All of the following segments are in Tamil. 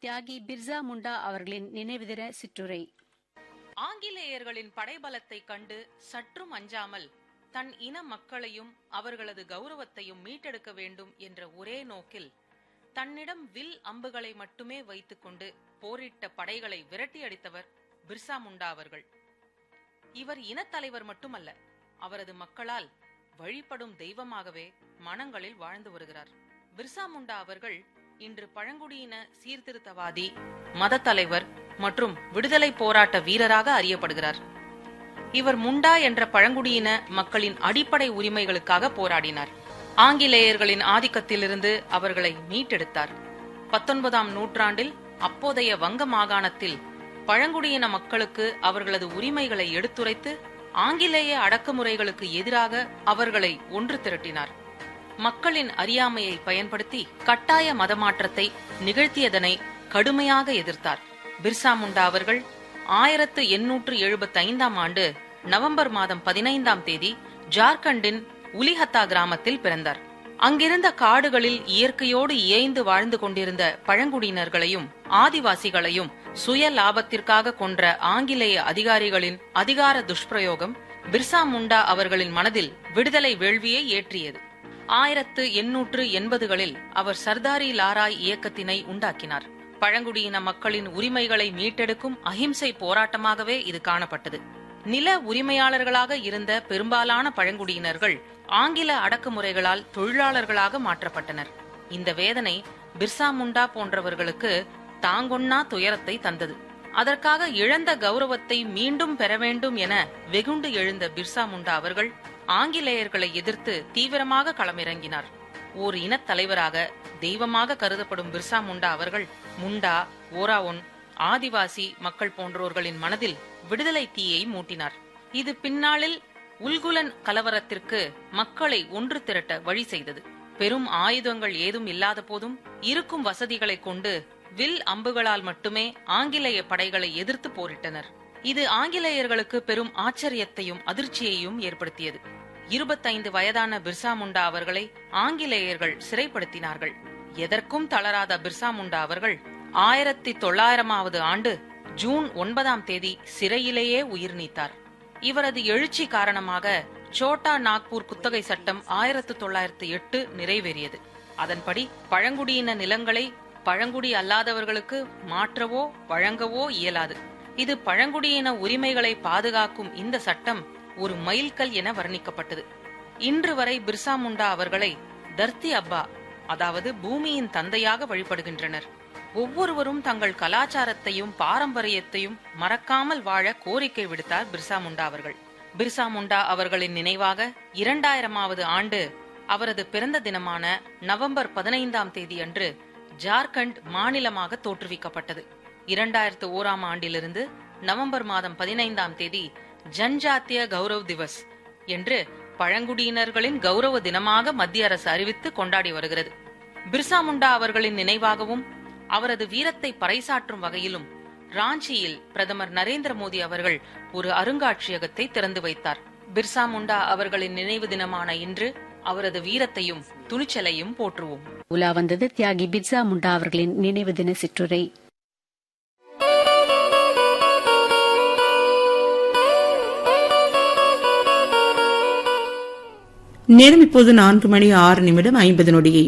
தியாகி பிர்சா முண்டா அவர்களின் நினைவு தின சிற்றுரை. ஆங்கிலேயர்களின் படைபலத்தை கண்டு சற்றும் அஞ்சாமல் தன் இன மக்களையும் அவர்களது கௌரவத்தையும் மீட்டெடுக்க வேண்டும் என்ற ஒரே நோக்கில் தன்னிடம் வில் அம்புகளை மட்டுமே வைத்துக் கொண்டு போரிட்ட படைகளை விரட்டியடித்தவர் பிர்சா முண்டா அவர்கள். இவர் இனத்தலைவர் மட்டுமல்ல, அவரது மக்களால் வழிபடும் தெய்வமாகவே மனங்களில் வாழ்ந்து வருகிறார். பிர்சா முண்டா அவர்கள் இன்று பழங்குடியின சீர்திருத்தவாதி, மத தலைவர் மற்றும் விடுதலை போராட்ட வீரராக அறியப்படுகிறார். இவர் முண்டா என்ற பழங்குடியின மக்களின் அடிப்படை உரிமைகளுக்காக போராடினார். ஆங்கிலேயர்களின் ஆதிக்கத்திலிருந்து அவர்களை மீட்டெடுத்தார். 19ஆம் நூற்றாண்டில் அப்போதைய வங்க மாகாணத்தில் பழங்குடியின மக்களுக்கு அவர்களது உரிமைகளை எடுத்துரைத்து ஆங்கிலேய அடக்குமுறைகளுக்கு எதிராக அவர்களை ஒன்று திரட்டினார். மக்களின் அறியாமையை பயன்படுத்தி கட்டாய மதமாற்றத்தை நிகழ்த்தியதனை கடுமையாக எதிர்த்தார். பிர்சா முண்டா அவர்கள் 1875ஆம் ஆண்டு நவம்பர் மாதம் 15ஆம் தேதி ஜார்க்கண்டின் உலிஹத்தா கிராமத்தில் பிறந்தார். அங்கிருந்த காடுகளில் இயற்கையோடு இயைந்து வாழ்ந்து கொண்டிருந்த பழங்குடியினர்களையும் ஆதிவாசிகளையும் சுய லாபத்திற்காக கொன்ற ஆங்கிலேய அதிகாரிகளின் அதிகார துஷ்பிரயோகம் பிர்சா முண்டா அவர்களின் மனதில் விடுதலை வேள்வியை ஏற்றியது. 1880களில் அவர் சர்தாரி லாராய் இயக்கத்தினை உண்டாக்கினார். பழங்குடியின மக்களின் உரிமைகளை மீட்டெடுக்கும் அஹிம்சை போராட்டமாகவே இது காணப்பட்டது. நில உரிமையாளர்களாக இருந்த பெரும்பாலான பழங்குடியினர்கள் ஆங்கில அடக்குமுறைகளால் தொழிலாளர்களாக மாற்றப்பட்டனர். இந்த வேதனை பிர்சா முண்டா போன்றவர்களுக்கு தாங்கொண்ணா துயரத்தை தந்தது. அதற்காக இழந்த கௌரவத்தை மீண்டும் பெற வேண்டும் என வெகுண்டு எழுந்த பிர்சா முண்டா அவர்கள் ஆங்கிலேயர்களை எதிர்த்து தீவிரமாக களமிறங்கினார். ஓர் இனத் தலைவராக, தெய்வமாக கருதப்படும் பிர்சா முண்டா அவர்கள் முண்டா, ஓராவொன், ஆதிவாசி மக்கள் போன்றோர்களின் மனதில் விடுதலை தீயை மூட்டினார். இது பின்னாளில் உல்குலன் கலவரத்திற்கு மக்களை ஒன்று திரட்ட வழி செய்தது. பெரும் ஆயுதங்கள் ஏதும் இல்லாத போதும் இருக்கும் வசதிகளை கொண்டு வில் அம்புகளால் மட்டுமே ஆங்கிலேய படைகளை எதிர்த்து போரிட்டனர். இது ஆங்கிலேயர்களுக்கு பெரும் ஆச்சரியத்தையும் அதிர்ச்சியையும் ஏற்படுத்தியது. 25 வயதான பிர்சா முண்டா அவர்களை ஆங்கிலேயர்கள் சிறைப்படுத்தினார்கள். எதற்கும் தளராத பிர்சா முண்டா அவர்கள் 1900ஆவது ஆண்டு ஜூன் 9ஆம் தேதி சிறையிலேயே உயிர் நீத்தார். இவரது எழுச்சி காரணமாக சோட்டா நாக்பூர் குத்தகை சட்டம் 1908 நிறைவேறியது. அதன்படி பழங்குடியின நிலங்களை பழங்குடி அல்லாதவர்களுக்கு மாற்றவோ வழங்கவோ இயலாது. இது பழங்குடியின உரிமைகளை பாதுகாக்கும் இந்த சட்டம் ஒரு மைல்கல் என வர்ணிக்கப்பட்டது. இன்று வரை பிர்சா முண்டா அவர்களை தர்த்தி அப்பா, அதாவது பூமியின் தந்தையாக வழிபடுகின்றனர். ஒவ்வொருவரும் தங்கள் கலாச்சாரத்தையும் பாரம்பரியத்தையும் மறக்காமல் வாழ கோரிக்கை விடுத்தார் பிர்சா முண்டா அவர்கள். பிர்சா முண்டா அவர்களின் நினைவாக 2000ஆவது ஆண்டு அவரது பிறந்த தினமான நவம்பர் 15ஆம் தேதி அன்று ஜார்க்கண்ட் மாநிலமாக தோற்றுவிக்கப்பட்டது. 2001ஆம் ஆண்டிலிருந்து நவம்பர் மாதம் 15ஆம் தேதி ஜன்ஜாத்திய கௌரவ் திவஸ் என்று பழங்குடியினர்களின் கௌரவ தினமாக மத்திய அரசு அறிவித்து கொண்டாடி வருகிறது. பிர்சா முண்டா அவர்களின் நினைவாகவும் அவரது வீரத்தை பறைசாற்றும் வகையிலும் ராஞ்சியில் பிரதமர் நரேந்திர மோடி அவர்கள் ஒரு அருங்காட்சியகத்தை திறந்து வைத்தார். பிர்சா முண்டா அவர்களின் நினைவு தினமான இன்று அவரது வீரத்தையும் துணிச்சலையும் போற்றுவோம். உலா வந்தது தியாகி பிர்சா முண்டா அவர்களின் நினைவு தின சிற்றுரை. நேரம் இப்போது 4:06:50.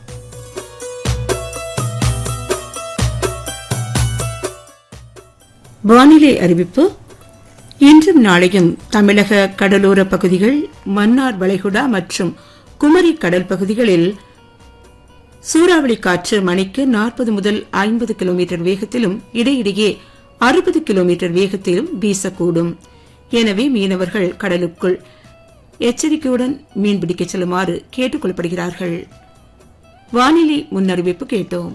வானிலை அறிவிப்பு. இன்றும் நாளையும் தமிழக கடலோர பகுதிகள், மன்னார் வளைகுடா மற்றும் குமரி கடல் பகுதிகளில் சூறாவளி காற்று மணிக்கு 40 முதல் 50 கிலோமீட்டர் வேகத்திலும் இடையிடையே 60 கிலோமீட்டர் வேகத்திலும் வீசக்கூடும். எனவே மீனவர்கள் கடலுக்குள் எச்சரிக்கையுடன் மீன்பிடிக்க செல்லுமாறு கேட்டுக் கொள்ளப்படுகிறார்கள். வானிலை முன்னறிவிப்பு கேட்டோம்.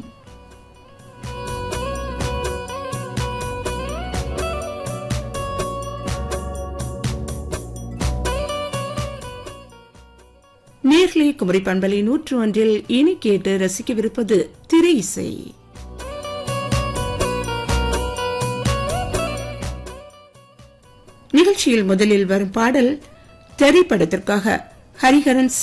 நேர்களை குமரி பண்பலை 101 இனி கேட்டு ரசிக்கவிருப்பது திரை இசை. நிகழ்ச்சியில் முதலில் வரும் பாடல் திரைப்படத்திற்காக ஹரிஹரன்